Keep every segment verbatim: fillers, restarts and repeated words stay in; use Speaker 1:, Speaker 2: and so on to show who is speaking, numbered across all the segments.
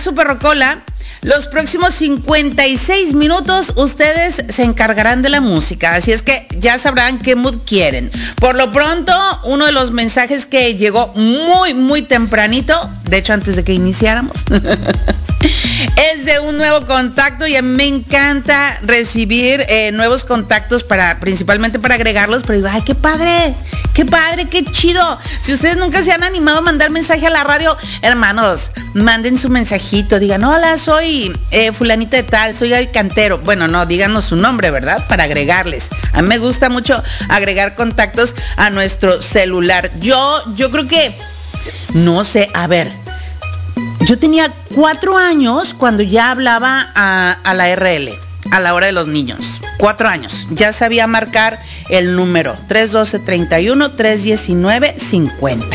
Speaker 1: Super Rocola. Los próximos cincuenta y seis minutos ustedes se encargarán de la música, así es que ya sabrán qué mood quieren. Por lo pronto, uno de los mensajes que llegó muy, muy tempranito, de hecho antes de que iniciáramos, es de un nuevo contacto y a mí me encanta recibir eh, nuevos contactos para, principalmente para agregarlos, pero digo, ay, qué padre, qué padre, qué chido. Si ustedes nunca se han animado a mandar mensaje a la radio, hermanos, manden su mensajito, digan, hola, soy eh, fulanita de tal, soy Gaby Cantero. Bueno, no, díganos su nombre, ¿verdad? Para agregarles. A mí me gusta mucho agregar contactos a nuestro celular. Yo, yo creo que, no sé, a ver, yo tenía cuatro años cuando ya hablaba a, a la R L, a la hora de los niños. Cuatro años. Ya sabía marcar el número tres doce, treinta y uno, tres diecinueve, cincuenta.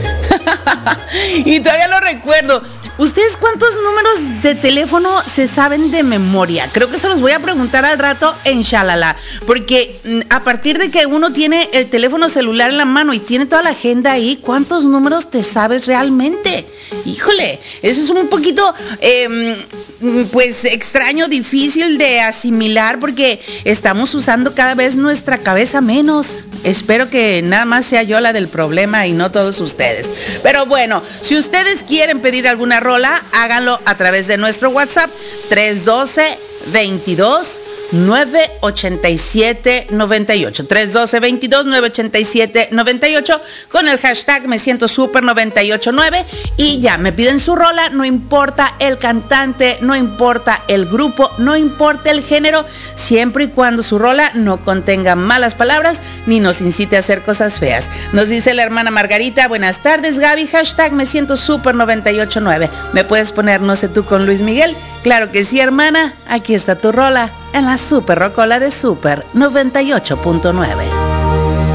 Speaker 1: Y todavía lo recuerdo. ¿Ustedes cuántos números de teléfono se saben de memoria? Creo que se los voy a preguntar al rato en Shalala, porque a partir de que uno tiene el teléfono celular en la mano y tiene toda la agenda ahí, ¿cuántos números te sabes realmente? Híjole, eso es un poquito, eh, pues, extraño, difícil de asimilar porque estamos usando cada vez nuestra cabeza menos. Espero que nada más sea yo la del problema y no todos ustedes. Pero bueno, si ustedes quieren pedir alguna rola, háganlo a través de nuestro WhatsApp tres doce, veintidós, nueve ochenta y siete, noventa y ocho. tres doce, veintidós, nueve ochenta y siete, noventa y ocho con el hashtag me siento super noventa y ocho nueve y ya me piden su rola, no importa el cantante, no importa el grupo, no importa el género, siempre y cuando su rola no contenga malas palabras ni nos incite a hacer cosas feas. Nos dice la hermana Margarita, buenas tardes Gaby, hashtag me siento super noventa y ocho nueve. ¿Me puedes poner no sé tú con Luis Miguel? Claro que sí, hermana, aquí está tu rola en la Super Rocola de Super noventa y ocho punto nueve.